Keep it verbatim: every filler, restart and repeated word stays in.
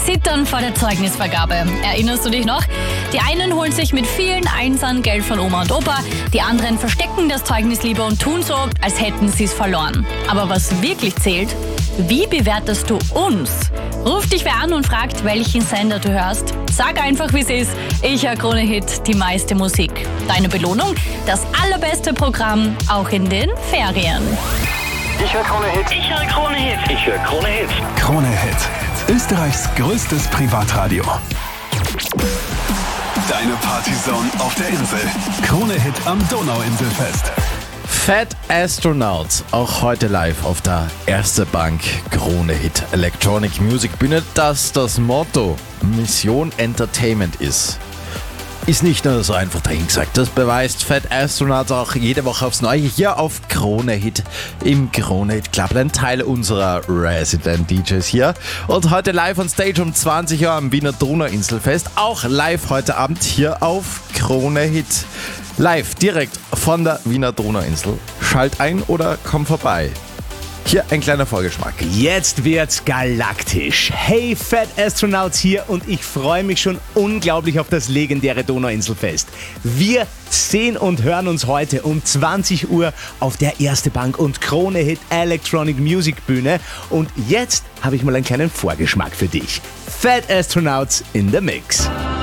zittern vor der Zeugnisvergabe. Erinnerst du dich noch? Die einen holen sich mit vielen Einsern Geld von Oma und Opa, die anderen verstecken das Zeugnis lieber und tun so, als hätten sie es verloren. Aber was wirklich zählt, wie bewertest du uns? Ruf dich wer an und fragt, welchen Sender du hörst. Sag einfach, wie es ist. Ich höre Krone Hit, die meiste Musik. Deine Belohnung? Das allerbeste Programm, auch in den Ferien. Ich höre Krone Hit. Ich höre Krone Hit. Ich höre Krone Hit. Krone Hit. Österreichs größtes Privatradio. Deine Partyzone auf der Insel. Krone Hit am Donauinselfest. Fat Astronauts, auch heute live auf der Erste Bank Krone Hit Electronic Music Bühne, dass das Motto Mission Entertainment ist. Ist nicht nur so einfach dahingesagt. Das beweist Fat Astronauts auch jede Woche aufs Neue hier auf Krone Hit im Krone Hit Club. Ein Teil unserer Resident D Js hier. Und heute live on Stage um zwanzig Uhr am Wiener Donauinselfest. Auch live heute Abend hier auf Krone Hit. Live, direkt von der Wiener Donauinsel. Schalt ein oder komm vorbei. Hier ein kleiner Vorgeschmack. Jetzt wird's galaktisch. Hey, Fat Astronauts hier und ich freue mich schon unglaublich auf das legendäre Donauinselfest. Wir sehen und hören uns heute um zwanzig Uhr auf der Erste Bank und Krone Hit Electronic Music Bühne. Und jetzt habe ich mal einen kleinen Vorgeschmack für dich. Fat Astronauts in the Mix.